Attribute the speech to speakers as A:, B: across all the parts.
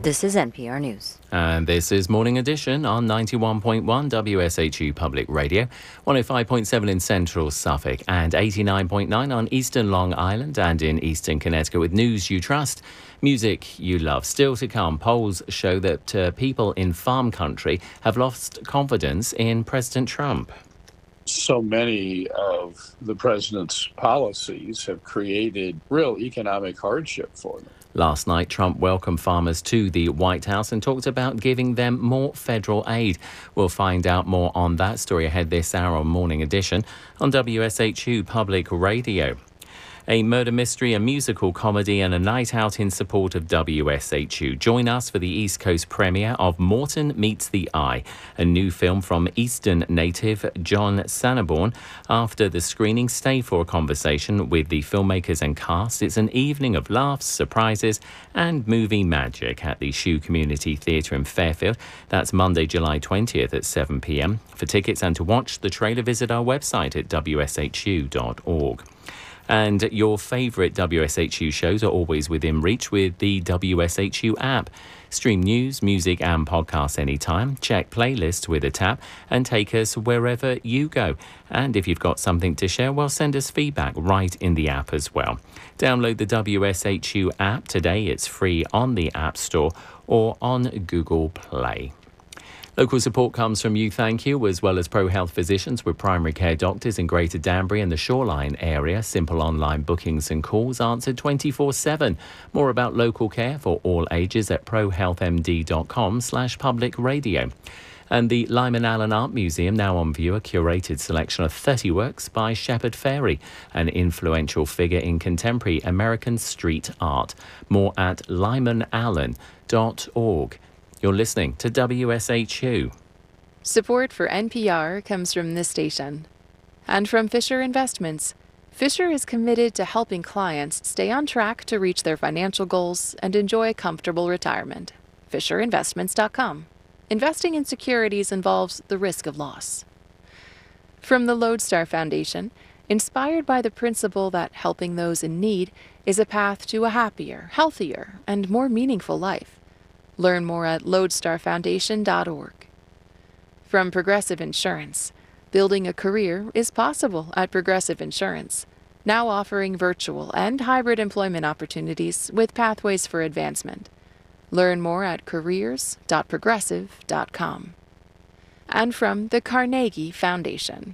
A: This is NPR News.
B: And this is Morning Edition on 91.1 WSHU Public Radio, 105.7 in central Suffolk and 89.9 on eastern Long Island and in eastern Connecticut with news you trust, music you love. Still to come, polls show that people in farm country have lost confidence in President Trump.
C: So many of the president's policies have created real economic hardship for them.
B: Last night, Trump welcomed farmers to the White House and talked about giving them more federal aid. We'll find out more on that story ahead this hour on Morning Edition on WSHU Public Radio. A murder mystery, a musical comedy and a night out in support of WSHU. Join us for the East Coast premiere of Morton Meets the Eye, a new film from Eastern native John Sanborn. After the screening, stay for a conversation with the filmmakers and cast. It's an evening of laughs, surprises and movie magic at the Shoe Community Theatre in Fairfield. That's Monday, July 20th at 7 p.m. For tickets and to watch the trailer, visit our website at wshu.org. And your favourite WSHU shows are always within reach with the WSHU app. Stream news, music and podcasts anytime. Check playlists with a tap and take us wherever you go. And if you've got something to share, well, send us feedback right in the app as well. Download the WSHU app today. It's free on the App Store or on Google Play. Local support comes from You Thank You, as well as ProHealth physicians with primary care doctors in Greater Danbury and the Shoreline area. Simple online bookings and calls answered 24/7. More about local care for all ages at prohealthmd.com/public radio. And the Lyman Allen Art Museum now on view, a curated selection of 30 works by Shepard Fairey, an influential figure in contemporary American street art. More at lymanallen.org. You're listening to WSHU.
D: Support for NPR comes from this station and from Fisher Investments. Fisher is committed to helping clients stay on track to reach their financial goals and enjoy a comfortable retirement. FisherInvestments.com. Investing in securities involves the risk of loss. From the Lodestar Foundation, inspired by the principle that helping those in need is a path to a happier, healthier, and more meaningful life. Learn more at lodestarfoundation.org. From Progressive Insurance, building a career is possible at Progressive Insurance, now offering virtual and hybrid employment opportunities with pathways for advancement. Learn more at careers.progressive.com. And from the Carnegie Foundation.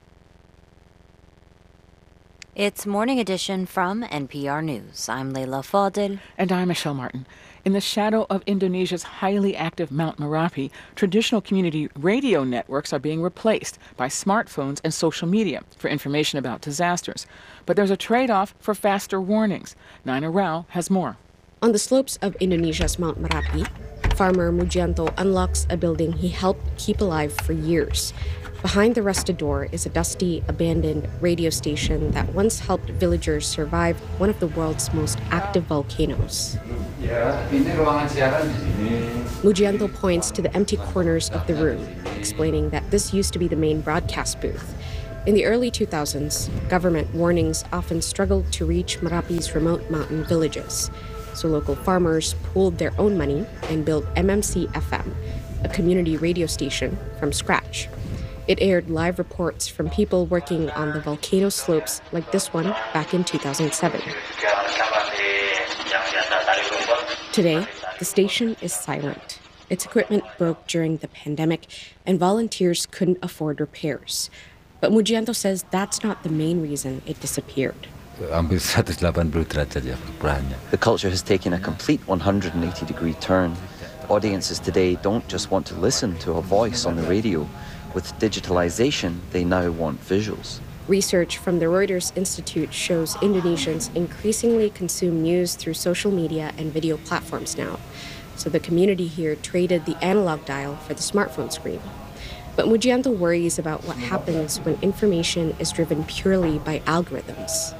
A: It's Morning Edition from NPR News. I'm Leila Fadel.
E: And I'm Michelle Martin. In the shadow of Indonesia's highly active Mount Merapi, traditional community radio networks are being replaced by smartphones and social media for information about disasters. But there's a trade-off for faster warnings. Nina Rao has more.
F: On the slopes of Indonesia's Mount Merapi, farmer Mujianto unlocks a building he helped keep alive for years. Behind the rusted door is a dusty, abandoned radio station that once helped villagers survive one of the world's most active volcanoes. Mujianto points to the empty corners of the room, explaining that this used to be the main broadcast booth. In the early 2000s, government warnings often struggled to reach Merapi's remote mountain villages, so local farmers pooled their own money and built MMC-FM, a community radio station, from scratch. It aired live reports from people working on the volcano slopes like this one back in 2007. Today, the station is silent. Its equipment broke during the pandemic, and volunteers couldn't afford repairs. But Mujianto says that's not the main reason it disappeared.
G: The culture has taken a complete 180-degree turn. Audiences today don't just want to listen to a voice on the radio. With digitalization, they now want visuals.
F: Research from the Reuters Institute shows Indonesians increasingly consume news through social media and video platforms now. So the community here traded the analog dial for the smartphone screen. But Mujianto worries about what happens when information is driven purely by algorithms.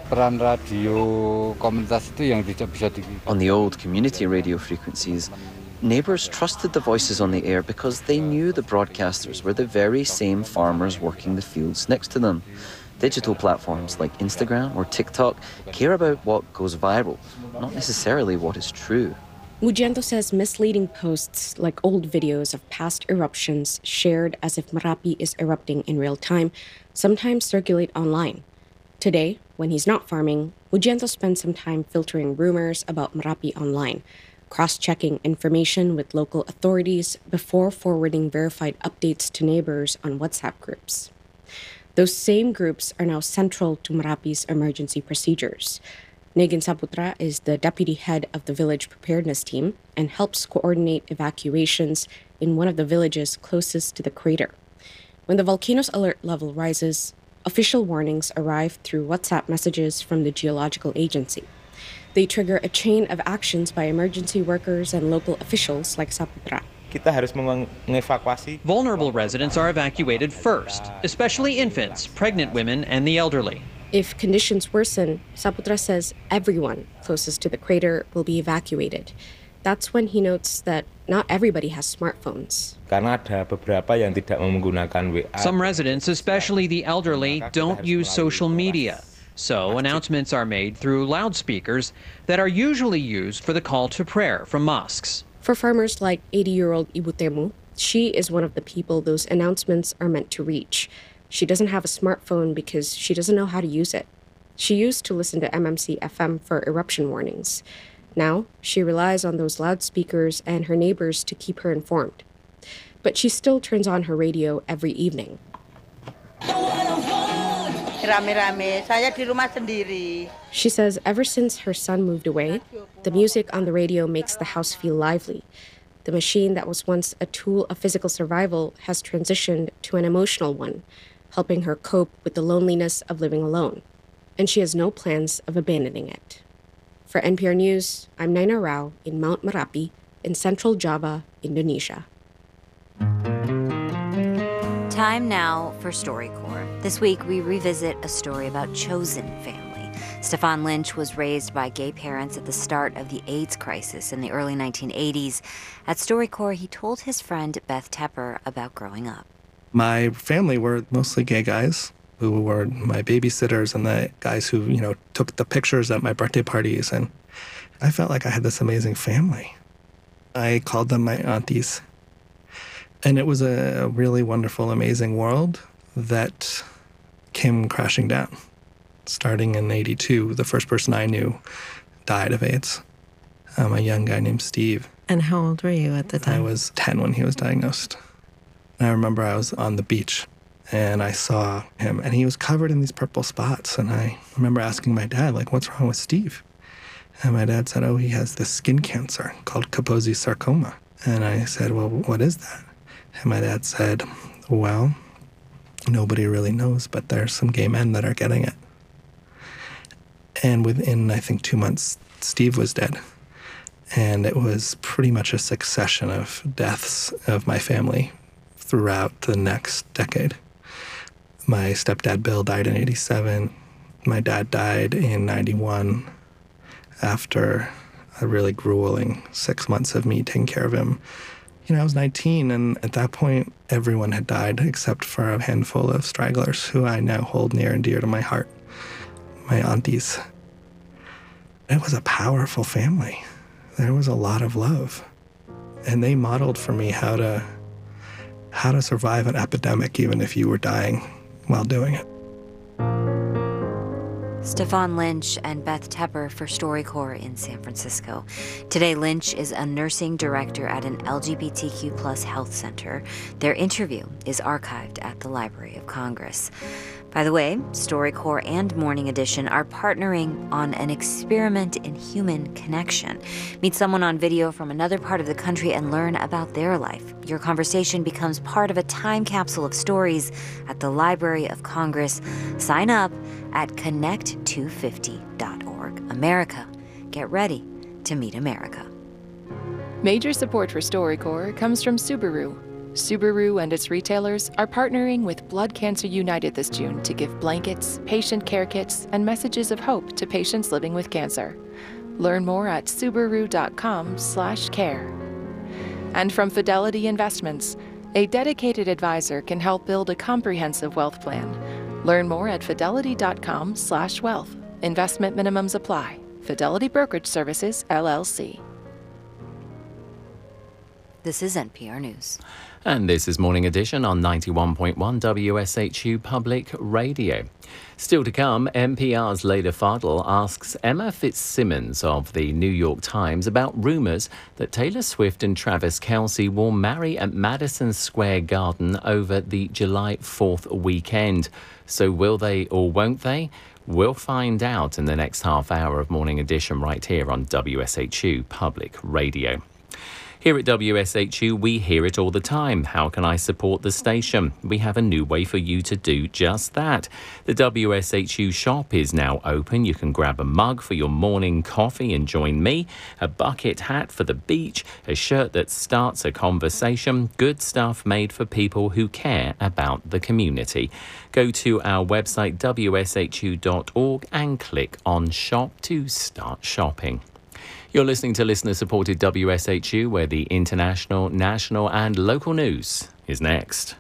G: On the old community radio frequencies, neighbours trusted the voices on the air because they knew the broadcasters were the very same farmers working the fields next to them. Digital platforms like Instagram or TikTok care about what goes viral, not necessarily what is true.
F: Mugiento says misleading posts like old videos of past eruptions shared as if Marapi is erupting in real time sometimes circulate online. Today, when he's not farming, Mugiento spends some time filtering rumors about Marapi online, cross-checking information with local authorities before forwarding verified updates to neighbors on WhatsApp groups. Those same groups are now central to Marapi's emergency procedures. Negin Saputra is the deputy head of the village preparedness team and helps coordinate evacuations in one of the villages closest to the crater. When the volcano's alert level rises, official warnings arrive through WhatsApp messages from the Geological Agency. They trigger a chain of actions by emergency workers and local officials like Saputra.
H: Vulnerable residents are evacuated first, especially infants, pregnant women, and the elderly.
F: If conditions worsen, Saputra says everyone closest to the crater will be evacuated. That's when he notes that not everybody has smartphones.
H: Some residents, especially the elderly, don't use social media. So announcements are made through loudspeakers that are usually used for the call to prayer from mosques.
F: For farmers like 80-year-old Ibu Temu, she is one of the people those announcements are meant to reach. She doesn't have a smartphone because she doesn't know how to use it. She used to listen to MMC FM for eruption warnings. Now, she relies on those loudspeakers and her neighbors to keep her informed. But she still turns on her radio every evening. She says ever since her son moved away, the music on the radio makes the house feel lively. The machine that was once a tool of physical survival has transitioned to an emotional one, helping her cope with the loneliness of living alone. And she has no plans of abandoning it. For NPR News, I'm Naina Rao in Mount Merapi in central Java, Indonesia.
A: Time now for StoryCorps. This week, we revisit a story about chosen family. Stefan Lynch was raised by gay parents at the start of the AIDS crisis in the early 1980s. At StoryCorps, he told his friend Beth Tepper about growing up.
I: My family were mostly gay guys who were my babysitters and the guys who, took the pictures at my birthday parties. And I felt like I had this amazing family. I called them my aunties. And it was a really wonderful, amazing world that came crashing down. Starting in 82, the first person I knew died of AIDS. A young guy named Steve.
J: And how old were you at the time?
I: I was 10 when he was diagnosed. And I remember I was on the beach and I saw him and he was covered in these purple spots. And I remember asking my dad, what's wrong with Steve? And my dad said, he has this skin cancer called Kaposi sarcoma. And I said, well, what is that? And my dad said, well, nobody really knows, but there's some gay men that are getting it. And within, I think, 2 months, Steve was dead. And it was pretty much a succession of deaths of my family throughout the next decade. My stepdad, Bill, died in 87. My dad died in 91 after a really grueling 6 months of me taking care of him. I was 19, and at that point, everyone had died except for a handful of stragglers who I now hold near and dear to my heart, my aunties. It was a powerful family. There was a lot of love. And they modeled for me how to survive an epidemic even if you were dying while doing it.
A: Stefan Lynch and Beth Tepper for StoryCorps in San Francisco. Today, Lynch is a nursing director at an LGBTQ+ health center. Their interview is archived at the Library of Congress. By the way, StoryCorps and Morning Edition are partnering on an experiment in human connection. Meet someone on video from another part of the country and learn about their life. Your conversation becomes part of a time capsule of stories at the Library of Congress. Sign up at connect250.org. America, get ready to meet America.
D: Major support for StoryCorps comes from Subaru. Subaru and its retailers are partnering with Blood Cancer United this June to give blankets, patient care kits, and messages of hope to patients living with cancer. Learn more at subaru.com/care. And from Fidelity Investments, a dedicated advisor can help build a comprehensive wealth plan. Learn more at fidelity.com/wealth. Investment minimums apply. Fidelity Brokerage Services, LLC.
A: This is NPR News.
B: And this is Morning Edition on 91.1 WSHU Public Radio. Still to come, NPR's Leila Fadel asks Emma Fitzsimmons of the New York Times about rumours that Taylor Swift and Travis Kelce will marry at Madison Square Garden over the July 4th weekend. So will they or won't they? We'll find out in the next half hour of Morning Edition right here on WSHU Public Radio. Here at WSHU, we hear it all the time. How can I support the station? We have a new way for you to do just that. The WSHU shop is now open. You can grab a mug for your morning coffee and join me, a bucket hat for the beach, a shirt that starts a conversation, good stuff made for people who care about the community. Go to our website, wshu.org, and click on Shop to start shopping. You're listening to listener-supported WSHU, where the international, national and local news is next.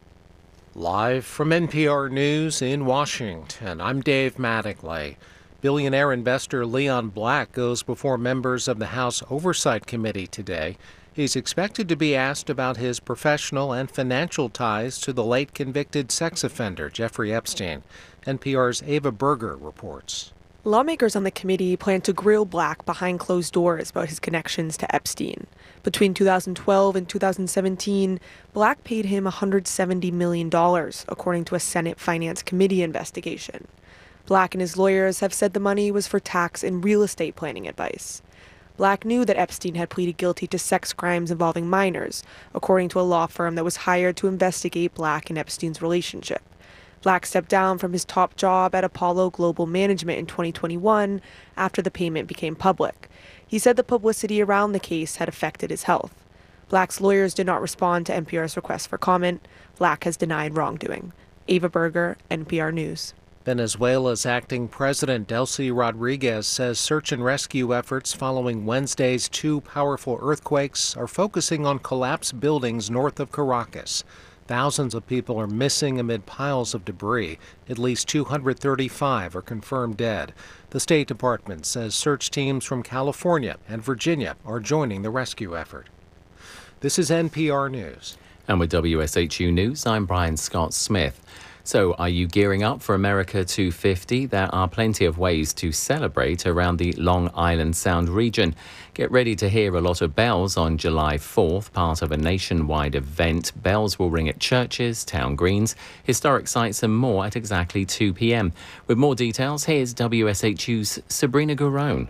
J: Live from NPR News in Washington, I'm Dave Mattingly. Billionaire investor Leon Black goes before members of the House Oversight Committee today. He's expected to be asked about his professional and financial ties to the late convicted sex offender Jeffrey Epstein. NPR's Ava Berger reports.
K: Lawmakers on the committee plan to grill Black behind closed doors about his connections to Epstein. Between 2012 and 2017, Black paid him $170 million, according to a Senate Finance Committee investigation. Black and his lawyers have said the money was for tax and real estate planning advice. Black knew that Epstein had pleaded guilty to sex crimes involving minors, according to a law firm that was hired to investigate Black and Epstein's relationship. Black stepped down from his top job at Apollo Global Management in 2021 after the payment became public. He said the publicity around the case had affected his health. Black's lawyers did not respond to NPR's request for comment. Black has denied wrongdoing. Ava Berger, NPR News.
J: Venezuela's acting president Delcy Rodriguez says search and rescue efforts following Wednesday's two powerful earthquakes are focusing on collapsed buildings north of Caracas. Thousands of people are missing amid piles of debris. At least 235 are confirmed dead. The State Department says search teams from California and Virginia are joining the rescue effort. This is NPR News.
B: And with WSHU News, I'm Brian Scott Smith. So, are you gearing up for America 250? There are plenty of ways to celebrate around the Long Island Sound region. Get ready to hear a lot of bells on July 4th, part of a nationwide event. Bells will ring at churches, town greens, historic sites and more at exactly 2 p.m. With more details, here's WSHU's Sabrina Garone.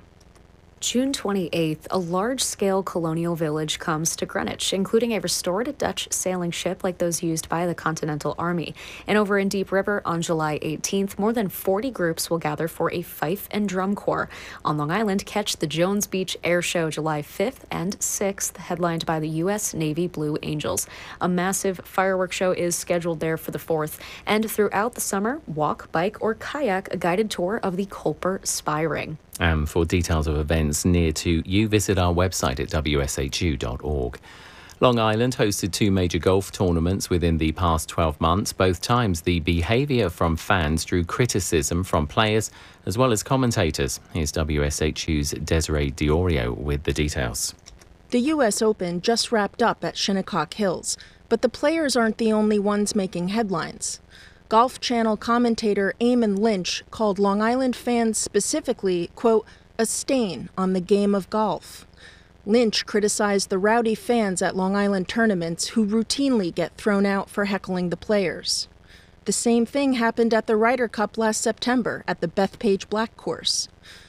L: June 28th, a large-scale colonial village comes to Greenwich, including a restored Dutch sailing ship like those used by the Continental Army. And over in Deep River on July 18th, more than 40 groups will gather for a fife and drum corps. On Long Island, catch the Jones Beach Air Show July 5th and 6th, headlined by the U.S. Navy Blue Angels. A massive fireworks show is scheduled there for the 4th. And throughout the summer, walk, bike, or kayak a guided tour of the Culper Spy Ring.
B: And for details of events near to you, visit our website at wshu.org. Long Island hosted two major golf tournaments within the past 12 months. Both times, the behaviour from fans drew criticism from players as well as commentators. Here's WSHU's Desiree Diorio with the details.
M: The U.S. Open just wrapped up at Shinnecock Hills, but the players aren't the only ones making headlines. Golf Channel commentator Eamon Lynch called Long Island fans specifically, quote, a stain on the game of golf. Lynch criticized the rowdy fans at Long Island tournaments who routinely get thrown out for heckling the players. The same thing happened at the Ryder Cup last September at the Bethpage Black Course.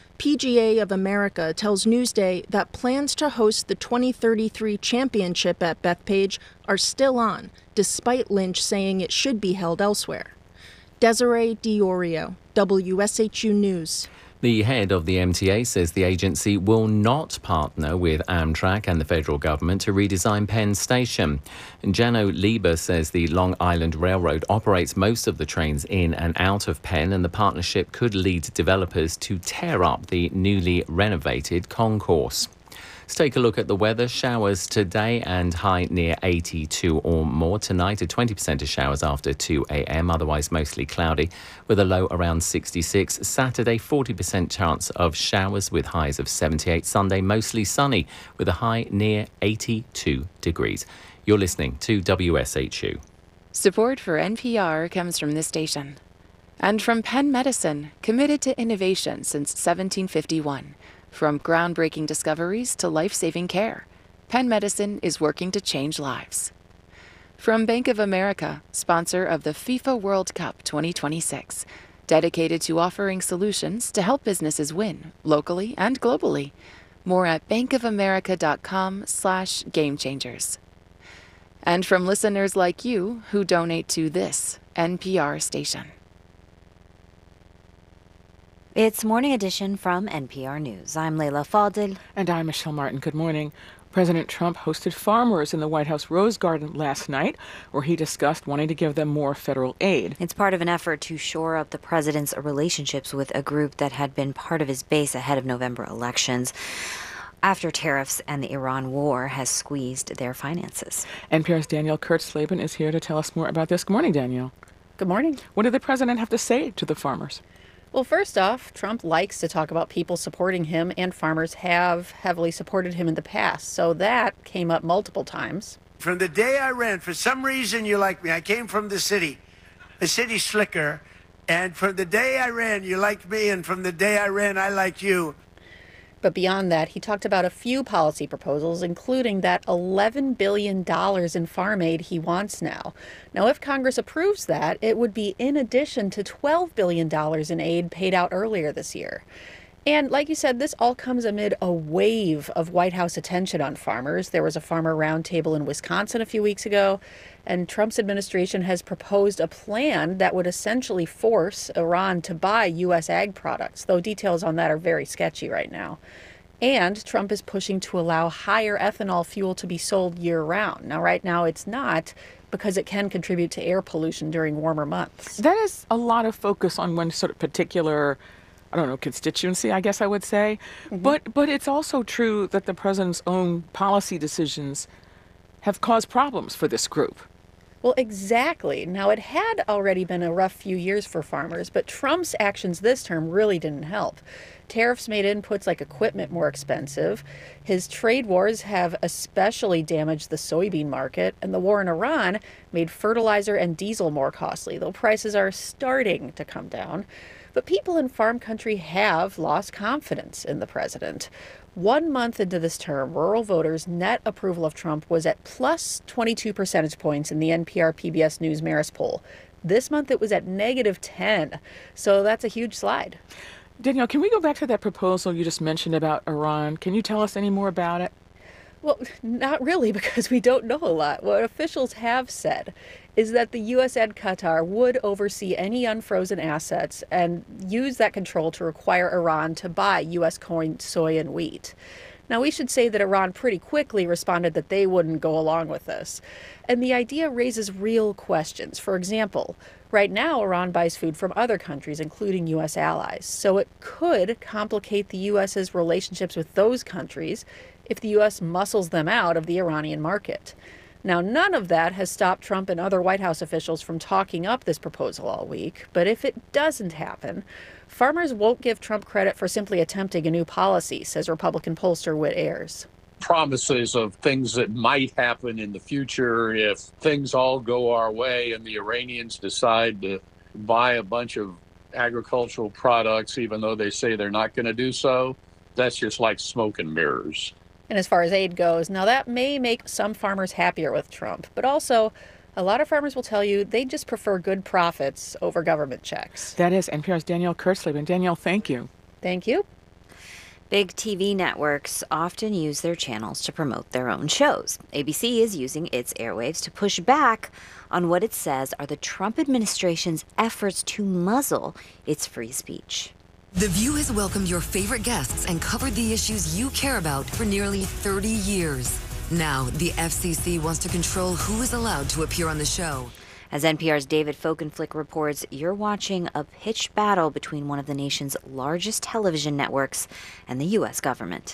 M: PGA of America tells Newsday that plans to host the 2033 championship at Bethpage are still on, despite Lynch saying it should be held elsewhere. Desiree Diorio, WSHU News.
B: The head of the MTA says the agency will not partner with Amtrak and the federal government to redesign Penn Station. Jano Lieber says the Long Island Railroad operates most of the trains in and out of Penn, and the partnership could lead developers to tear up the newly renovated concourse. Let's take a look at the weather. Showers today and high near 82 or more. Tonight, a 20% of showers after 2 a.m. Otherwise, mostly cloudy with a low around 66. Saturday, 40% chance of showers with highs of 78. Sunday, mostly sunny with a high near 82 degrees. You're listening to WSHU.
D: Support for NPR comes from this station. And from Penn Medicine, committed to innovation since 1751. From groundbreaking discoveries to life-saving care, Penn Medicine is working to change lives. From Bank of America, sponsor of the FIFA World Cup 2026, dedicated to offering solutions to help businesses win, locally and globally. More at bankofamerica.com/gamechangers. And from listeners like you who donate to this NPR station.
A: It's Morning Edition from NPR News. I'm Leila Fadel.
E: And I'm Michelle Martin. Good morning. President Trump hosted farmers in the White House Rose Garden last night, where he discussed wanting to give them more federal aid.
A: It's part of an effort to shore up the president's relationships with a group that had been part of his base ahead of November elections, after tariffs and the Iran war has squeezed their finances.
E: NPR's Danielle Kurtzleben is here to tell us more about this. Good morning, Danielle.
N: Good morning.
E: What did the president have to say to the farmers?
N: Well, first off, Trump likes to talk about people supporting him, and farmers have heavily supported him in the past. So that came up multiple times.
O: From the day I ran, for some reason you like me. I came from the city slicker. And from the day I ran, you liked me. And from the day I ran, I liked you.
N: But beyond that, he talked about a few policy proposals, including that $11 billion in farm aid he wants now. Now, if Congress approves that, it would be in addition to $12 billion in aid paid out earlier this year. And like you said, this all comes amid a wave of White House attention on farmers. There was a farmer roundtable in Wisconsin a few weeks ago, and Trump's administration has proposed a plan that would essentially force Iran to buy U.S. ag products, though details on that are very sketchy right now. And Trump is pushing to allow higher ethanol fuel to be sold year-round. Now, right now, it's not, because it can contribute to air pollution during warmer months.
E: That is a lot of focus on one sort of particular, constituency, I guess I would say. Mm-hmm. But it's also true that the president's own policy decisions have caused problems for this group.
N: Well, exactly. Now, it had already been a rough few years for farmers, but Trump's actions this term really didn't help. Tariffs made inputs like equipment more expensive. His trade wars have especially damaged the soybean market, and the war in Iran made fertilizer and diesel more costly, though prices are starting to come down. But people in farm country have lost confidence in the president. 1 month into this term, rural voters' net approval of Trump was at plus 22 percentage points in the NPR PBS News Marist poll. This month it was at negative 10, so that's a huge slide.
E: Danielle, can we go back to that proposal you just mentioned about Iran? Can you tell us any more about it?
N: Well, not really, because we don't know a lot. What officials have said is that the U.S. and Qatar would oversee any unfrozen assets and use that control to require Iran to buy U.S. corn, soy, and wheat. Now, we should say that Iran pretty quickly responded that they wouldn't go along with this. And the idea raises real questions. For example, right now, Iran buys food from other countries, including U.S. allies. So it could complicate the U.S.'s relationships with those countries if the U.S. muscles them out of the Iranian market. Now, none of that has stopped Trump and other White House officials from talking up this proposal all week. But if it doesn't happen, farmers won't give Trump credit for simply attempting a new policy, says Republican pollster Whit Ayers.
C: Promises of things that might happen in the future if things all go our way and the Iranians decide to buy a bunch of agricultural products, even though they say they're not going to do so, that's just like smoke and mirrors.
N: And as far as aid goes, now that may make some farmers happier with Trump, but also a lot of farmers will tell you they just prefer good profits over government checks.
E: That is NPR's Danielle Kurtzleben. Danielle, thank you.
N: Thank you.
A: Big TV networks often use their channels to promote their own shows. ABC is using its airwaves to push back on what it says are the Trump administration's efforts to muzzle its free speech.
P: The View has welcomed your favorite guests and covered the issues you care about for nearly 30 years. Now, the FCC wants to control who is allowed to appear on the show.
A: As NPR's David Folkenflik reports, you're watching a pitched battle between one of the nation's largest television networks and the U.S. government.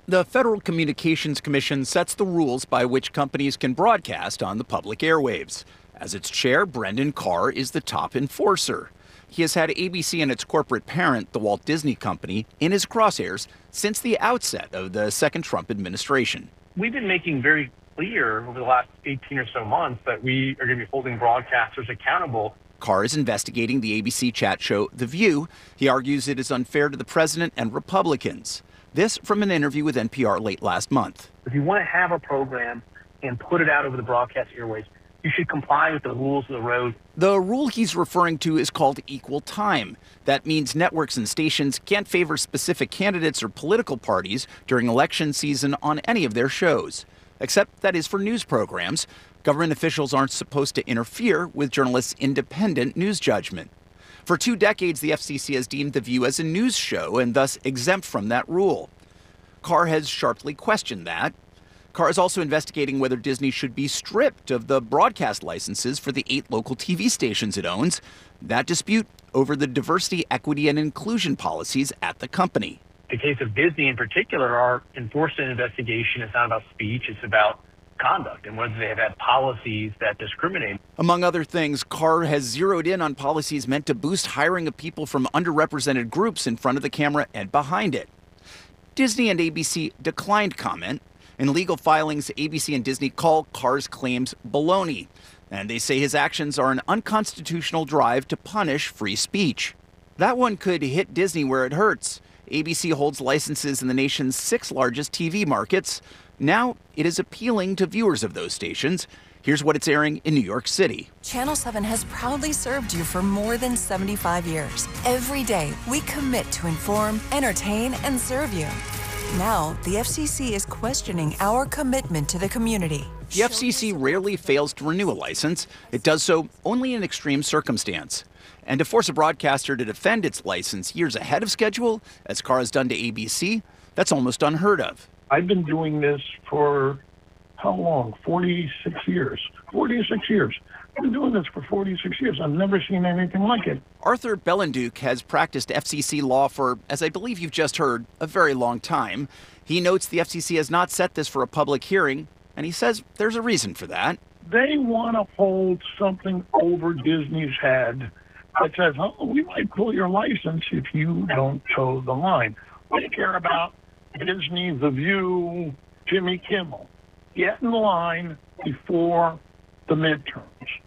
Q: The Federal Communications Commission sets the rules by which companies can broadcast on the public airwaves. As its chair, Brendan Carr is the top enforcer. He has had ABC and its corporate parent, the Walt Disney Company, in his crosshairs since the outset of the second Trump administration.
R: We've been making very clear over the last 18 or so months that we are going to be holding broadcasters accountable.
Q: Carr is investigating the ABC chat show The View. He argues it is unfair to the president and Republicans. This from an interview with NPR late last month.
R: If you want to have a program and put it out over the broadcast airways, you should comply with the rules of the road.
Q: The rule he's referring to is called equal time. That means networks and stations can't favor specific candidates or political parties during election season on any of their shows. Except that is for news programs. Government officials aren't supposed to interfere with journalists' independent news judgment. For 2 decades, the FCC has deemed The View as a news show and thus exempt from that rule. Carr has sharply questioned that. Carr is also investigating whether Disney should be stripped of the broadcast licenses for the 8 local TV stations it owns. That dispute over the diversity, equity, and inclusion policies at the company.
R: The case of Disney in particular, our enforcement investigation is not about speech, it's about conduct and whether they have had policies that discriminate.
Q: Among other things, Carr has zeroed in on policies meant to boost hiring of people from underrepresented groups in front of the camera and behind it. Disney and ABC declined comment. In legal filings, ABC and Disney call Carr's claims baloney, and they say his actions are an unconstitutional drive to punish free speech. That one could hit Disney where it hurts. ABC holds licenses in the nation's 6 largest TV markets. Now it is appealing to viewers of those stations. Here's what it's airing in New York City.
S: Channel 7 has proudly served you for more than 75 years. Every day, we commit to inform, entertain, and serve you. Now, the FCC is questioning our commitment to the community.
Q: The FCC rarely fails to renew a license. It does so only in extreme circumstance. And to force a broadcaster to defend its license years ahead of schedule, as Carr has done to ABC, that's almost unheard of.
T: I've been doing this for how long? 46 years. 46 years. I've been doing this for 46 years. I've never seen anything like it.
Q: Arthur Bellenduke has practiced FCC law for, as I believe you've just heard, a very long time. He notes the FCC has not set this for a public hearing, and he says there's a reason for that.
T: They want to hold something over Disney's head that says, oh, we might pull your license if you don't toe the line. They care about Disney, The View, Jimmy Kimmel. Get in line before the midterms,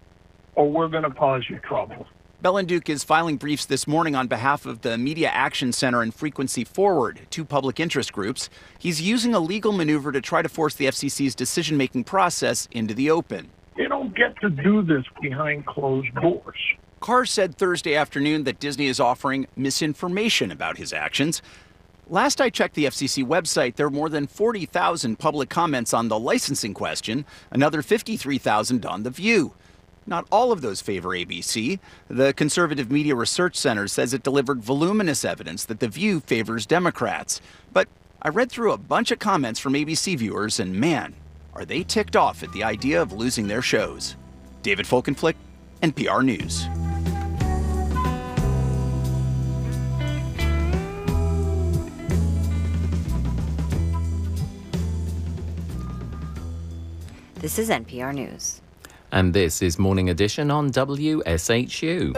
T: or we're going to cause you trouble.
Q: Bellenduke is filing briefs this morning on behalf of the Media Action Center and Frequency Forward, 2 public interest groups. He's using a legal maneuver to try to force the FCC's decision-making process into the open.
T: They don't get to do this behind closed doors.
Q: Carr said Thursday afternoon that Disney is offering misinformation about his actions. Last I checked the FCC website, there are more than 40,000 public comments on the licensing question, another 53,000 on The View. Not all of those favor ABC. The Conservative Media Research Center says it delivered voluminous evidence that The View favors Democrats. But I read through a bunch of comments from ABC viewers, and man, are they ticked off at the idea of losing their shows. David Folkenflik, NPR News.
A: This is NPR News.
B: And this is Morning Edition on WSHU.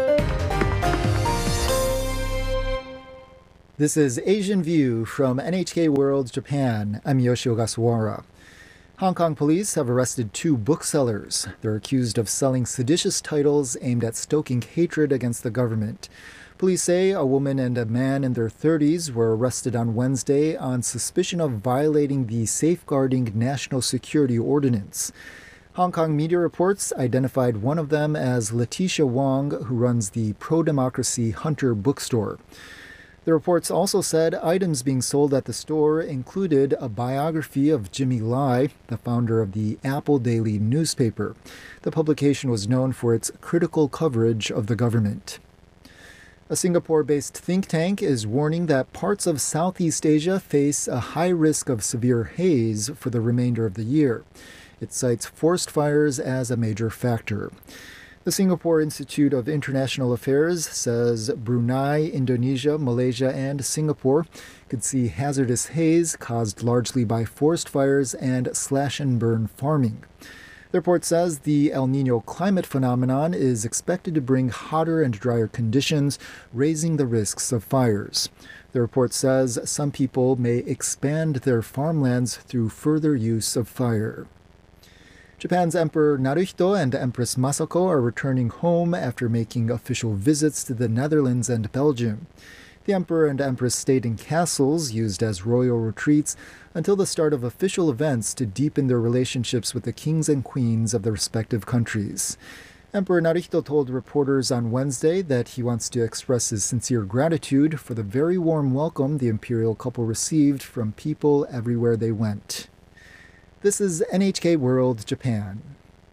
U: This is Asian View from NHK World Japan. I'm Yoshio Gasawara. Hong Kong police have arrested 2 booksellers. They're accused of selling seditious titles aimed at stoking hatred against the government. Police say a woman and a man in their 30s were arrested on Wednesday on suspicion of violating the Safeguarding National Security Ordinance. Hong Kong media reports identified one of them as Letitia Wong, who runs the pro-democracy Hunter bookstore. The reports also said items being sold at the store included a biography of Jimmy Lai, the founder of the Apple Daily newspaper. The publication was known for its critical coverage of the government. A Singapore-based think tank is warning that parts of Southeast Asia face a high risk of severe haze for the remainder of the year. It cites forest fires as a major factor. The Singapore Institute of International Affairs says Brunei, Indonesia, Malaysia, and Singapore could see hazardous haze caused largely by forest fires and slash-and-burn farming. The report says the El Niño climate phenomenon is expected to bring hotter and drier conditions, raising the risks of fires. The report says some people may expand their farmlands through further use of fire. Japan's Emperor Naruhito and Empress Masako are returning home after making official visits to the Netherlands and Belgium. The Emperor and Empress stayed in castles used as royal retreats until the start of official events to deepen their relationships with the kings and queens of the respective countries. Emperor Naruhito told reporters on Wednesday that he wants to express his sincere gratitude for the very warm welcome the imperial couple received from people everywhere they went. This is NHK World Japan.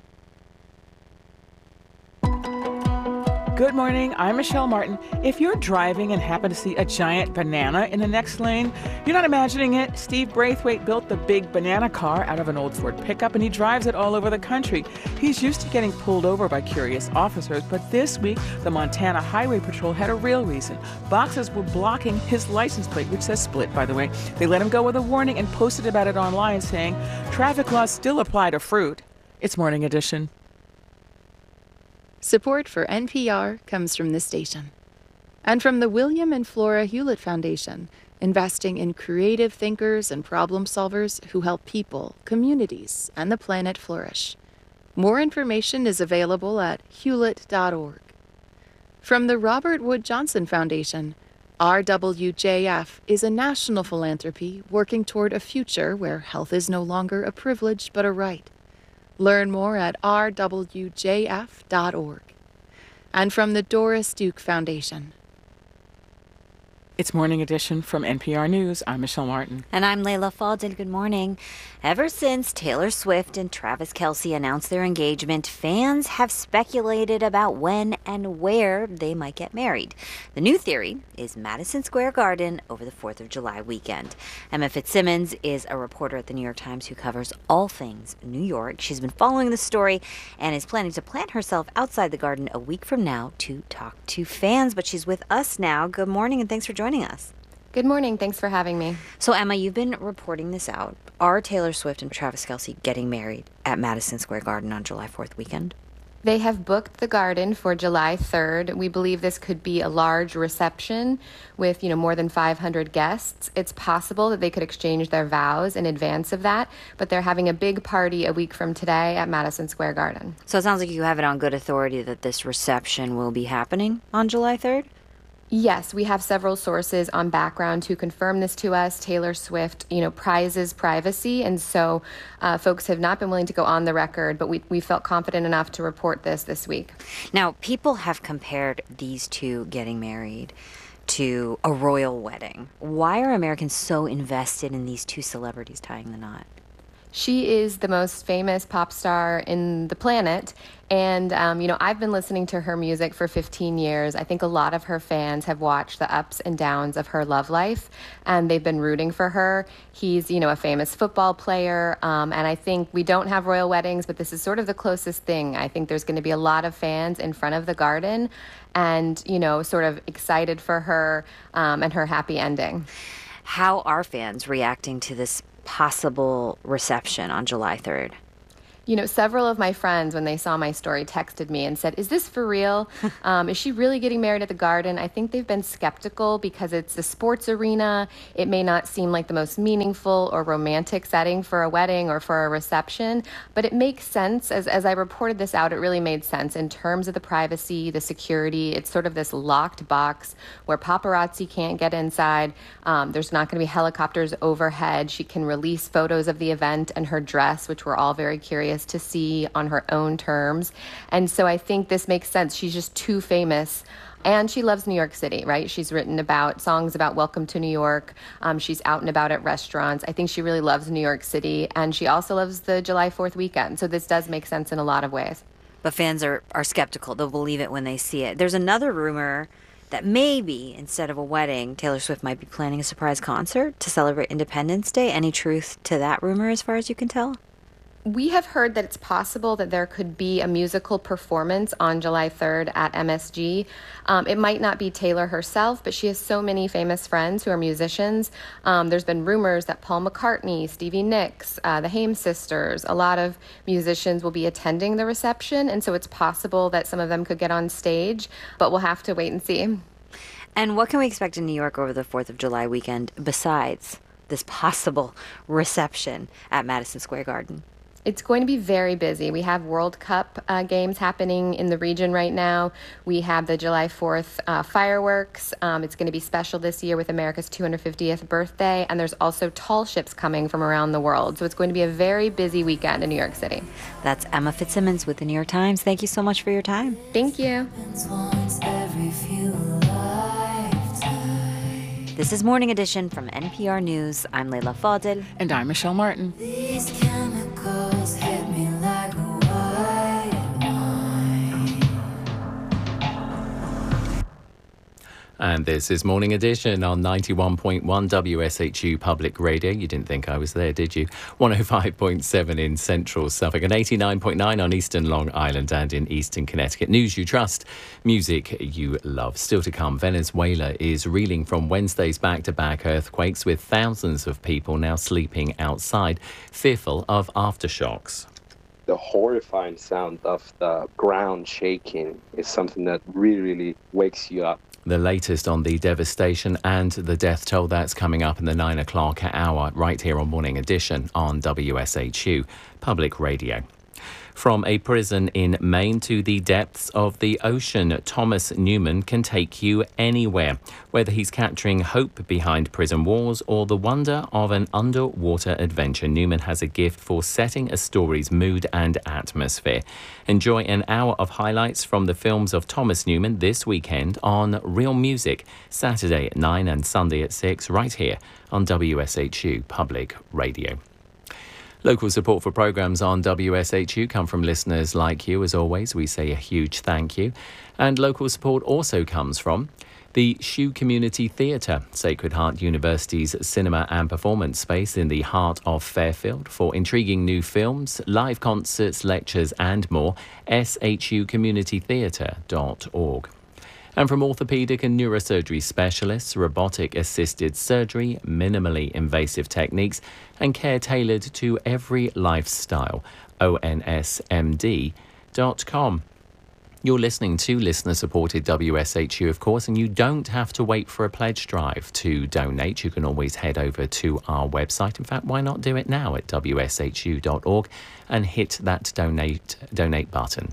E: Good morning, I'm Michelle Martin. If you're driving and happen to see a giant banana in the next lane, you're not imagining it. Steve Braithwaite built the big banana car out of an old Ford pickup, and he drives it all over the country. He's used to getting pulled over by curious officers, but this week, the Montana Highway Patrol had a real reason. Boxes were blocking his license plate, which says split, by the way. They let him go with a warning and posted about it online, saying, "Traffic laws still apply to fruit." It's Morning Edition.
D: Support for NPR comes from this station and from the William and Flora Hewlett Foundation, investing in creative thinkers and problem solvers who help people, communities, and the planet flourish. More information is available at hewlett.org. From the Robert Wood Johnson Foundation, RWJF is a national philanthropy working toward a future where health is no longer a privilege but a right. Learn more at rwjf.org. And from the Doris Duke Foundation.
E: It's Morning Edition from NPR News. I'm Michelle Martin.
A: And I'm Layla Faldin. Good morning. Ever since Taylor Swift and Travis Kelce announced their engagement, fans have speculated about when and where they might get married. The new theory is Madison Square Garden over the 4th of July weekend. Emma Fitzsimmons is a reporter at the New York Times who covers all things New York. She's been following the story and is planning to plant herself outside the garden a week from now to talk to fans. But she's with us now. Good morning and thanks for joining us.
G: Good morning. Thanks for having me.
A: So, Emma, you've been reporting this out. Are Taylor Swift and Travis Kelce getting married at Madison Square Garden on July 4th weekend?
G: They have booked the garden for July 3rd. We believe this could be a large reception with, more than 500 guests. It's possible that they could exchange their vows in advance of that, but they're having a big party a week from today at Madison Square Garden.
A: So it sounds like you have it on good authority that this reception will be happening on July 3rd?
G: Yes, we have several sources on background to confirm this to us. Taylor Swift, prizes privacy, and so folks have not been willing to go on the record, but we felt confident enough to report this week.
A: Now, people have compared these two getting married to a royal wedding. Why are Americans so invested in these two celebrities tying the knot?
G: She is the most famous pop star in the planet. And, I've been listening to her music for 15 years. I think a lot of her fans have watched the ups and downs of her love life, and they've been rooting for her. He's, a famous football player. And I think we don't have royal weddings, but this is sort of the closest thing. I think there's going to be a lot of fans in front of the garden and, sort of excited for her and her happy ending.
A: How are fans reacting to this possible reception on July 3rd?
G: Several of my friends, when they saw my story, texted me and said, "Is this for real? Is she really getting married at the garden?" I think they've been skeptical because it's a sports arena. It may not seem like the most meaningful or romantic setting for a wedding or for a reception, but it makes sense. As I reported this out, it really made sense in terms of the privacy, the security. It's sort of this locked box where paparazzi can't get inside. There's not going to be helicopters overhead. She can release photos of the event and her dress, which we're all very curious to see on her own terms. And so I think this makes sense. She's just too famous. And she loves New York City, right? She's written songs about Welcome to New York. She's out and about at restaurants. I think she really loves New York City. And she also loves the July 4th weekend. So this does make sense in a lot of ways.
A: But fans are skeptical. They'll believe it when they see it. There's another rumor that maybe instead of a wedding, Taylor Swift might be planning a surprise concert to celebrate Independence Day. Any truth to that rumor as far as you can tell?
G: We have heard that it's possible that there could be a musical performance on July 3rd at MSG. It might not be Taylor herself, but she has so many famous friends who are musicians. There's been rumors that Paul McCartney, Stevie Nicks, the Haim sisters, a lot of musicians will be attending the reception, and so it's possible that some of them could get on stage, but we'll have to wait and see.
A: And what can we expect in New York over the 4th of July weekend besides this possible reception at Madison Square Garden?
G: It's going to be very busy. We have World Cup games happening in the region right now. We have the July 4th fireworks. It's going to be special this year with America's 250th birthday. And there's also tall ships coming from around the world. So it's going to be a very busy weekend in New York City.
A: That's Emma Fitzsimmons with the New York Times. Thank you so much for your time.
G: Thank you.
A: This is Morning Edition from NPR News. I'm Leila Fadel.
E: And I'm Michelle Martin.
H: These chemicals hit me like a white wine.
B: And this is Morning Edition on 91.1 WSHU Public Radio. You didn't think I was there, did you? 105.7 in Central Suffolk and 89.9 on Eastern Long Island and in Eastern Connecticut. News you trust, music you love. Still to come, Venezuela is reeling from Wednesday's back-to-back earthquakes with thousands of people now sleeping outside, fearful of aftershocks.
V: The horrifying sound of the ground shaking is something that really wakes you up.
B: The latest on the devastation and the death toll, that's coming up in the 9 o'clock hour right here on Morning Edition on WSHU Public Radio. From a prison in Maine to the depths of the ocean, Thomas Newman can take you anywhere, whether he's capturing hope behind prison walls or the wonder of an underwater adventure. Newman has a gift for setting a story's mood and atmosphere. Enjoy an hour of highlights from the films of Thomas Newman this weekend on Real Music, Saturday at 9 and Sunday at 6, right here on WSHU Public Radio. Local support for programmes on WSHU come from listeners like you. As always, we say a huge thank you. And local support also comes from the Shoe Community Theatre, Sacred Heart University's cinema and performance space in the heart of Fairfield. For intriguing new films, live concerts, lectures and more, shucommunitytheatre.org. And from orthopaedic and neurosurgery specialists, robotic-assisted surgery, minimally invasive techniques, and care tailored to every lifestyle. ONSMD.com. You're listening to listener-supported WSHU, of course, and you don't have to wait for a pledge drive to donate. You can always head over to our website. In fact, why not do it now at WSHU.org and hit that donate button.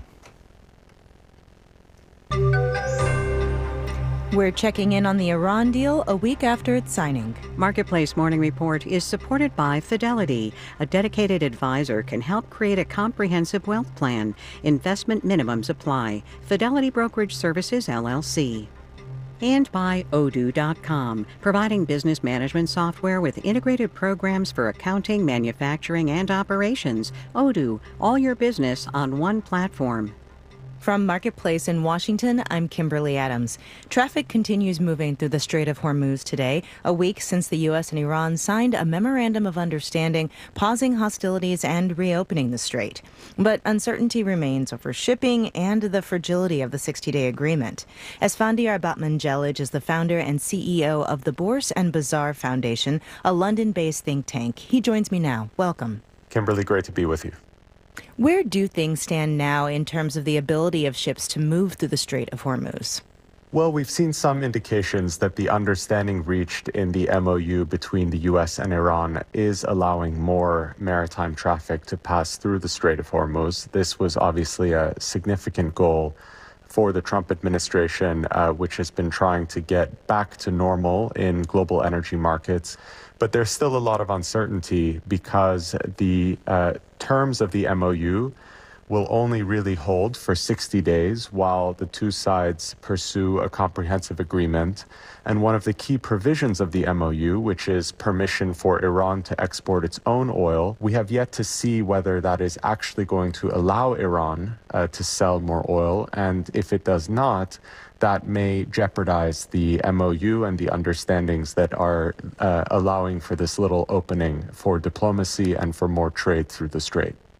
W: We're checking in on the Iran deal a week after its signing.
X: Marketplace Morning Report is supported by Fidelity. A dedicated advisor can help create a comprehensive wealth plan. Investment minimums apply. Fidelity Brokerage Services, LLC. And by Odoo.com, providing business management software with integrated programs for accounting, manufacturing, and operations. Odoo, all your business on one platform.
W: From Marketplace in Washington, I'm Kimberly Adams. Traffic continues moving through the Strait of Hormuz today, a week since the U.S. and Iran signed a memorandum of understanding, pausing hostilities and reopening the strait. But uncertainty remains over shipping and the fragility of the 60-day agreement. Esfandiar Batmangelij is the founder and CEO of the Bourse and Bazaar Foundation, a London-based think tank. He joins me now. Welcome.
Y: Kimberly, great to be with you.
W: Where do things stand now in terms of the ability of ships to move through the Strait of Hormuz?
Y: Well, we've seen some indications that the understanding reached in the MOU between the U.S. and Iran is allowing more maritime traffic to pass through the Strait of Hormuz. This was obviously a significant goal for the Trump administration, which has been trying to get back to normal in global energy markets. But there's still a lot of uncertainty because the terms of the MOU will only really hold for 60 days while the two sides pursue a comprehensive agreement. And one of the key provisions of the MOU, which is permission for Iran to export its own oil, we have yet to see whether that is actually going to allow Iran to sell more oil. And if it does not, that may jeopardize the MOU and the understandings that are allowing for this little opening for diplomacy and for more trade through the strait.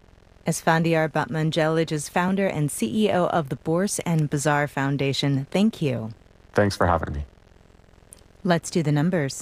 W: Esfandiar Batmanjelij is founder and CEO of the Bourse and Bazaar Foundation. Thank you.
Y: Thanks for having me.
W: Let's do the numbers.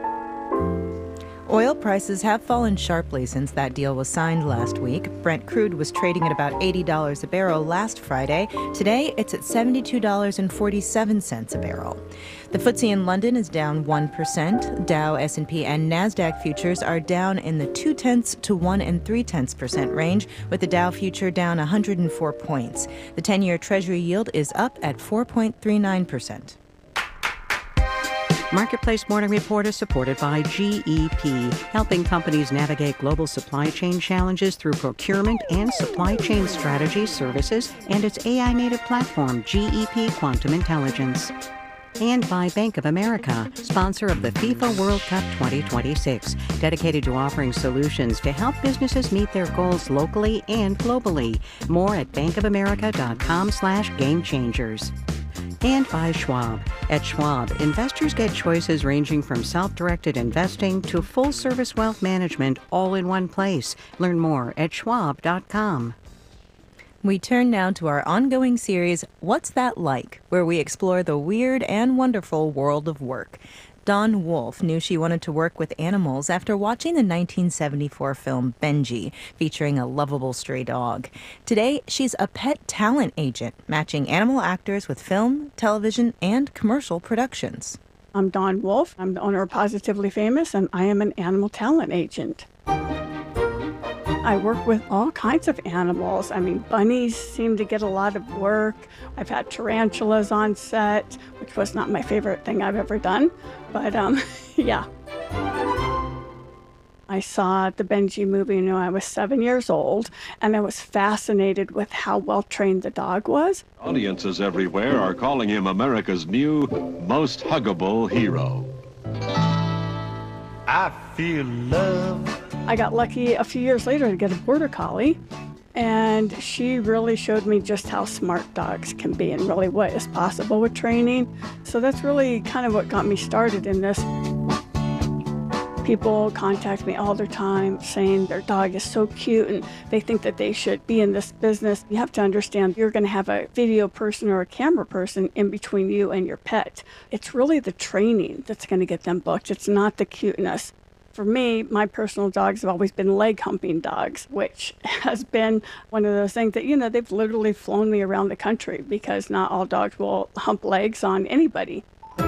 W: Oil prices have fallen sharply since that deal was signed last week. Brent crude was trading at about $80 a barrel last Friday. Today, it's at $72.47 a barrel. The FTSE in London is down 1%. Dow, S&P, and NASDAQ futures are down in the 0.2 to 1 3/10% range, with the Dow future down 104 points. The 10-year Treasury yield is up at 4.39%.
X: Marketplace Morning Report is supported by GEP, helping companies navigate global supply chain challenges through procurement and supply chain strategy services and its AI-native platform, GEP Quantum Intelligence. And by Bank of America, sponsor of the FIFA World Cup 2026, dedicated to offering solutions to help businesses meet their goals locally and globally. More at bankofamerica.com/gamechangers. And by Schwab. At Schwab, investors get choices ranging from self-directed investing to full-service wealth management all in one place. Learn more at schwab.com.
W: We turn now to our ongoing series, What's That Like?, where we explore the weird and wonderful world of work. Dawn Wolfe knew she wanted to work with animals after watching the 1974 film Benji, featuring a lovable stray dog. Today, she's a pet talent agent, matching animal actors with film, television, and commercial productions.
F: I'm Dawn Wolfe. I'm the owner of Positively Famous, and I am an animal talent agent. I work with all kinds of animals. I mean, bunnies seem to get a lot of work. I've had tarantulas on set, which was not my favorite thing I've ever done, but yeah. I saw the Benji movie when I was 7 years old, and I was fascinated with how well trained the dog was.
I: Audiences everywhere are calling him America's new most huggable hero.
F: I feel love. I got lucky a few years later to get a border collie, and she really showed me just how smart dogs can be and really what is possible with training. So that's really kind of what got me started in this. People contact me all the time saying their dog is so cute and they think that they should be in this business. You have to understand you're going to have a video person or a camera person in between you and your pet. It's really the training that's going to get them booked. It's not the cuteness. For me, my personal dogs have always been leg humping dogs, which has been one of those things that, they've literally flown me around the country because not all dogs will hump legs on anybody.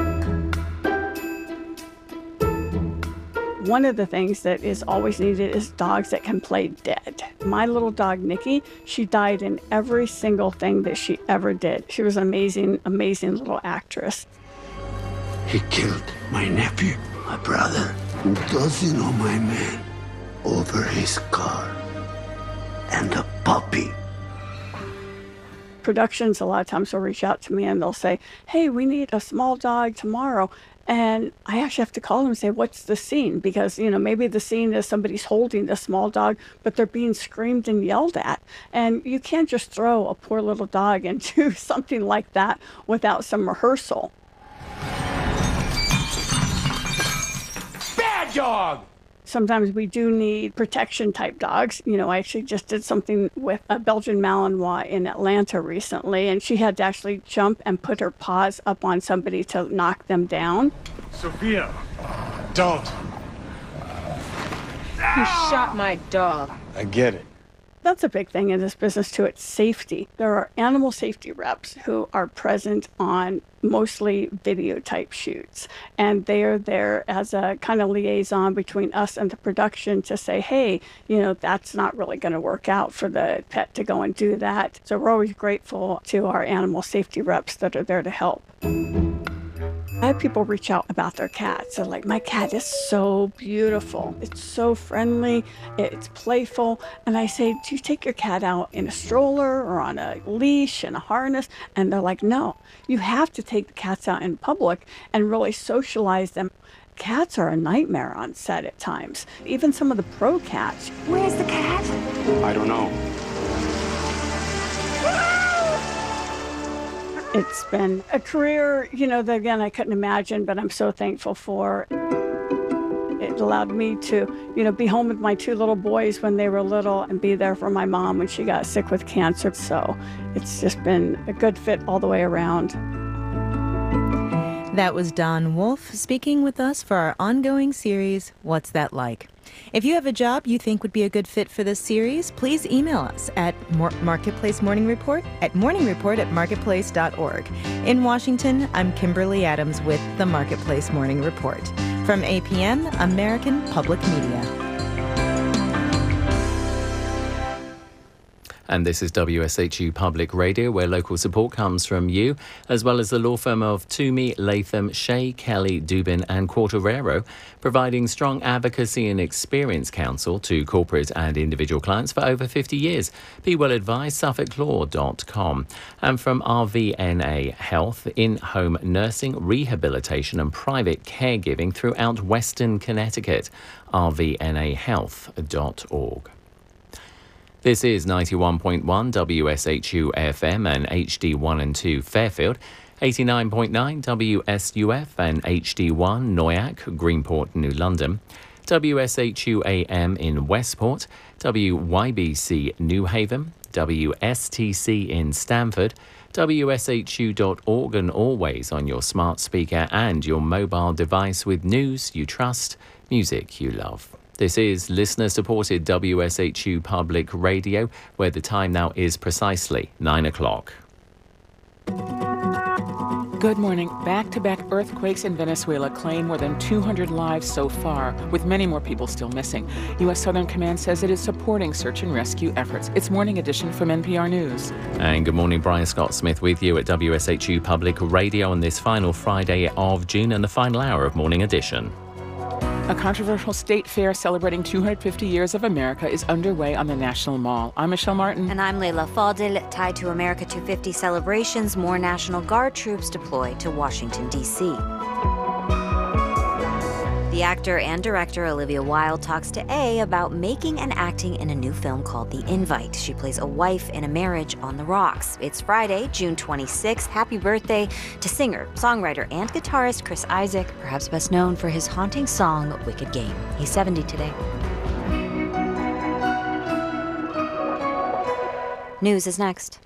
F: One of the things that is always needed is dogs that can play dead. My little dog, Nikki, she died in every single thing that she ever did. She was an amazing, amazing little actress.
O: He killed my nephew, my brother, and doesn't know my man over his car and a puppy.
F: Productions a lot of times will reach out to me and they'll say, hey, we need a small dog tomorrow. And I actually have to call them and say, what's the scene? Because, maybe the scene is somebody's holding the small dog, but they're being screamed and yelled at. And you can't just throw a poor little dog into something like that without some rehearsal.
O: Bad dog!
F: Sometimes we do need protection type dogs. I actually just did something with a Belgian Malinois in Atlanta recently, and she had to actually jump and put her paws up on somebody to knock them down.
O: Sophia, don't.
J: You shot my dog.
O: I get it.
F: That's a big thing in this business too. It's safety. There are animal safety reps who are present on mostly video type shoots, and they are there as a kind of liaison between us and the production to say, hey, that's not really going to work out for the pet to go and do that. So we're always grateful to our animal safety reps that are there to help. I have people reach out about their cats. They're like, my cat is so beautiful. It's so friendly. It's playful. And I say, do you take your cat out in a stroller or on a leash and a harness? And they're like, no, you have to take the cats out in public and really socialize them. Cats are a nightmare on set at times. Even some of the pro cats.
J: Where's the cat?
I: I don't know.
F: It's been a career, that again, I couldn't imagine, but I'm so thankful for. It It allowed me to, be home with my 2 little boys when they were little and be there for my mom when she got sick with cancer. So it's just been a good fit all the way around.
W: That was Don Wolf speaking with us for our ongoing series, What's That Like? If you have a job you think would be a good fit for this series, please email us at Marketplace Morning Report at morningreport@marketplace.org. In Washington, I'm Kimberly Adams with the Marketplace Morning Report. From APM, American Public Media.
B: And this is WSHU Public Radio, where local support comes from you, as well as the law firm of Toomey, Latham, Shea, Kelly, Dubin and Quartarero, providing strong advocacy and experience counsel to corporate and individual clients for over 50 years. Be well advised, suffolklaw.com. And from RVNA Health, in-home nursing, rehabilitation and private caregiving throughout Western Connecticut, rvnahealth.org. This is 91.1 WSHU FM and HD1 and 2 Fairfield, 89.9 WSUF and HD1 Noyac, Greenport, New London, WSHU AM in Westport, WYBC New Haven, WSTC in Stamford, WSHU.org, and always on your smart speaker and your mobile device with news you trust, music you love. This is listener-supported WSHU Public Radio, where the time now is precisely 9 o'clock.
E: Good morning. Back-to-back earthquakes in Venezuela claim more than 200 lives so far, with many more people still missing. U.S. Southern Command says it is supporting search and rescue efforts. It's Morning Edition from NPR News.
B: And good morning, Brian Scott Smith with you at WSHU Public Radio on this final Friday of June and the final hour of Morning Edition.
E: A controversial state fair celebrating 250 years of America is underway on the National Mall. I'm Michelle Martin.
A: And I'm Leila Fadil. Tied to America 250 celebrations, more National Guard troops deploy to Washington, D.C. The actor and director Olivia Wilde talks to A about making and acting in a new film called The Invite. She plays a wife in a marriage on the rocks. It's Friday, June 26th. Happy birthday to singer, songwriter, and guitarist Chris Isaak, perhaps best known for his haunting song, Wicked Game. He's 70 today. News is next.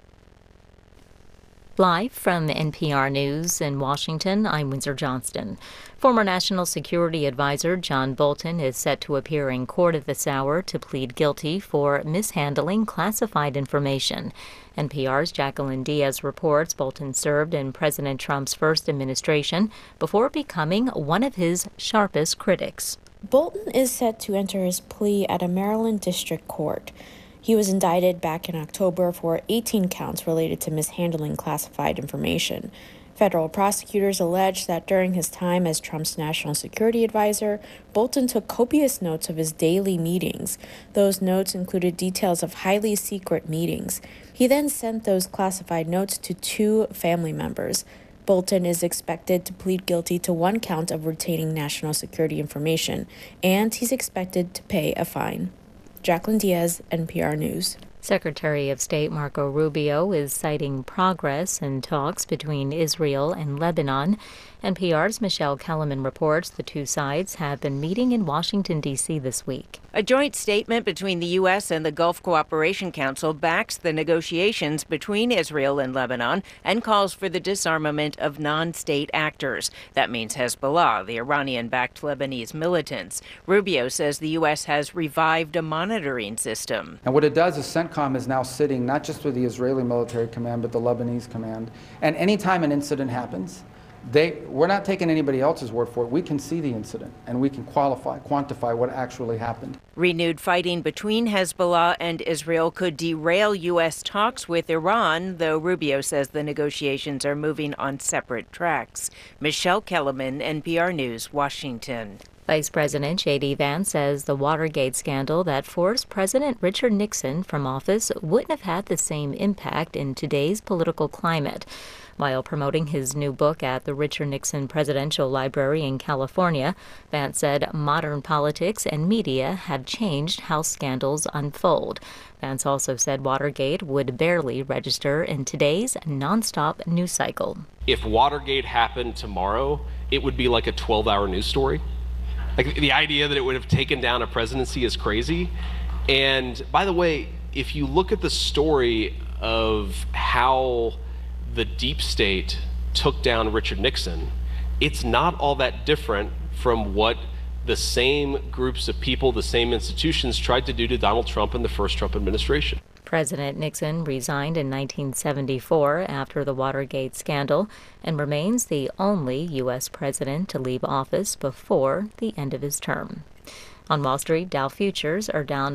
C: Live from NPR News in Washington, I'm Windsor Johnston. Former National Security Advisor John Bolton is set to appear in court at this hour to plead guilty for mishandling classified information. NPR's Jacqueline Diaz reports Bolton served in President Trump's first administration before becoming one of his sharpest critics.
K: Bolton is set to enter his plea at a Maryland district court. He was indicted back in October for 18 counts related to mishandling classified information. Federal prosecutors allege that during his time as Trump's national security advisor, Bolton took copious notes of his daily meetings. Those notes included details of highly secret meetings. He then sent those classified notes to 2 family members. Bolton is expected to plead guilty to 1 count of retaining national security information, and he's expected to pay a fine. Jacqueline Diaz, NPR News.
C: Secretary of State Marco Rubio is citing progress in talks between Israel and Lebanon. NPR's Michelle Kellerman reports the two sides have been meeting in Washington, D.C. this week.
L: A joint statement between the U.S. and the Gulf Cooperation Council backs the negotiations between Israel and Lebanon and calls for the disarmament of non-state actors. That means Hezbollah, the Iranian-backed Lebanese militants. Rubio says the U.S. has revived a monitoring system.
M: And what it does is CENTCOM is now sitting not just with the Israeli military command, but the Lebanese command. And anytime an incident happens, we're not taking anybody else's word for it. We can see the incident, and we can quantify what actually happened.
L: Renewed fighting between Hezbollah and Israel could derail U.S. talks with Iran, though Rubio says the negotiations are moving on separate tracks. Michelle Kellerman, NPR News, Washington.
C: Vice President J.D. Vance says the Watergate scandal that forced President Richard Nixon from office wouldn't have had the same impact in today's political climate. While promoting his new book at the Richard Nixon Presidential Library in California, Vance said modern politics and media have changed how scandals unfold. Vance also said Watergate would barely register in today's nonstop news cycle.
N: If Watergate happened tomorrow, it would be like a 12-hour news story. Like, the idea that it would have taken down a presidency is crazy. And by the way, if you look at the story of how the deep state took down Richard Nixon, it's not all that different from what the same groups of people, the same institutions tried to do to Donald Trump in the first Trump administration.
C: President Nixon resigned in 1974 after the Watergate scandal and remains the only U.S. president to leave office before the end of his term. On Wall Street, Dow futures are down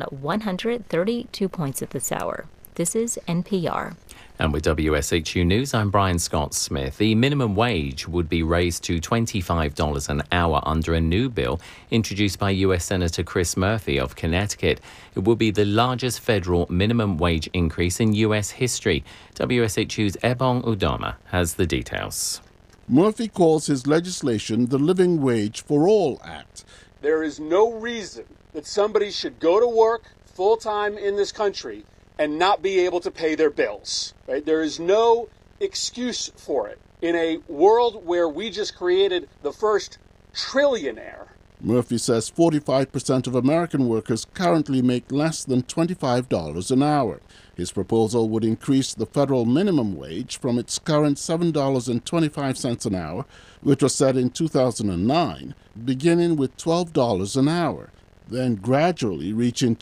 C: 132 points at this hour. This is NPR.
B: And with WSHU News, I'm Brian Scott Smith. The minimum wage would be raised to $25 an hour under a new bill introduced by U.S. Senator Chris Murphy of Connecticut. It will be the largest federal minimum wage increase in U.S. history. WSHU's Ebong Udoma has the details.
P: Murphy calls his legislation the Living Wage for All Act.
R: There is no reason that somebody should go to work full-time in this country and not be able to pay their bills. Right? There is no excuse for it. In a world where we just created the first trillionaire.
P: Murphy says 45% of American workers currently make less than $25 an hour. His proposal would increase the federal minimum wage from its current $7.25 an hour, which was set in 2009, beginning with $12 an hour, then gradually reaching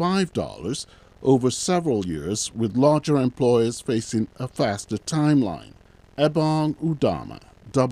P: $25 over several years, with larger employers facing a faster timeline. Ebong Udoma,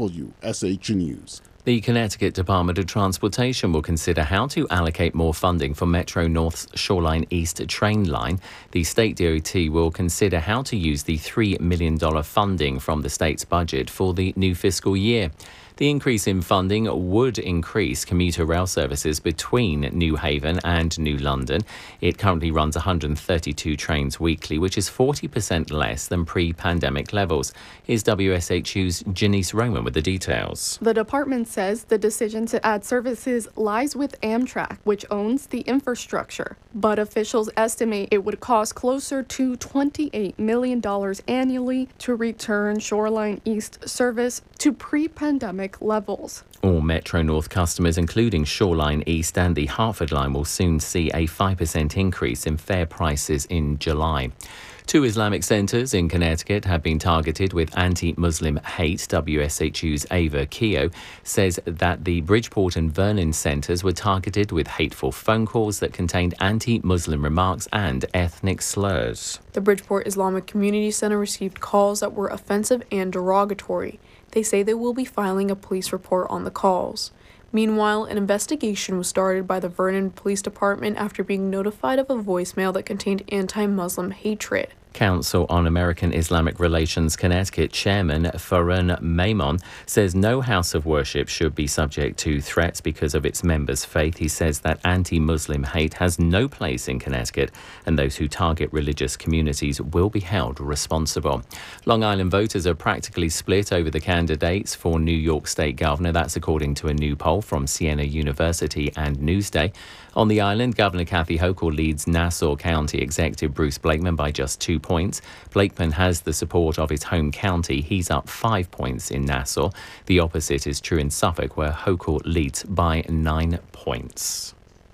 P: WSHU News.
B: The Connecticut Department of Transportation will consider how to allocate more funding for Metro North's Shoreline East train line. The state DOT will consider how to use the $3 million funding from the state's budget for the new fiscal year. The increase in funding would increase commuter rail services between New Haven and New London. It currently runs 132 trains weekly, which is 40% less than pre-pandemic levels. Here's WSHU's Janice Roman with the details.
S: The department says the decision to add services lies with Amtrak, which owns the infrastructure. But officials estimate it would cost closer to $28 million annually to return Shoreline East service to pre-pandemic levels.
B: All Metro North customers, including Shoreline East and the Hartford line, will soon see a 5% increase in fare prices in July. Two Islamic centres in Connecticut have been targeted with anti-Muslim hate. WSHU's Ava Keogh says that the Bridgeport and Vernon centres were targeted with hateful phone calls that contained anti-Muslim remarks and ethnic slurs.
T: The Bridgeport Islamic Community Center received calls that were offensive and derogatory. They say they will be filing a police report on the calls. Meanwhile, an investigation was started by the Vernon Police Department after being notified of a voicemail that contained anti-Muslim hatred.
B: Council on American Islamic Relations Connecticut Chairman Farhan Maimon says no house of worship should be subject to threats because of its members' faith. He says that anti-Muslim hate has no place in Connecticut and those who target religious communities will be held responsible. Long Island voters are practically split over the candidates for New York State Governor. That's according to a new poll from Siena University and Newsday. On the island, Governor Kathy Hochul leads Nassau County Executive Bruce Blakeman by just 2 points. Blakeman has the support of his home county. He's up 5 points in Nassau. The opposite is true in Suffolk, where Hochul leads by 9 points.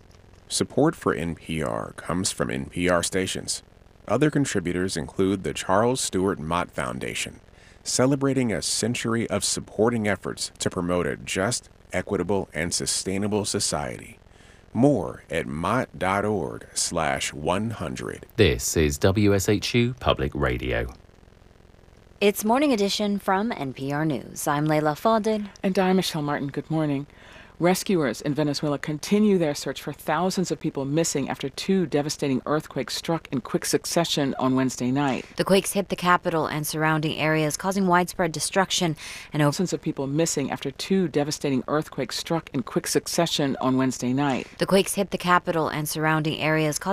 Z: Support for NPR comes from NPR stations. Other contributors include the Charles Stewart Mott Foundation, celebrating a century of supporting efforts to promote a just, equitable, and sustainable society. More at mott.org/100.
B: This is WSHU Public Radio.
A: It's Morning Edition from NPR News. I'm Leila Fadel.
E: And I'm Michelle Martin. Good morning. Rescuers in Venezuela continue their search for thousands of people missing after 2 devastating earthquakes struck in quick succession on Wednesday night.
A: The quakes hit the capital and surrounding areas, causing widespread destruction and
E: thousands of people missing after 2 devastating earthquakes struck in quick succession on Wednesday night.
A: The quakes hit the capital and surrounding areas, causing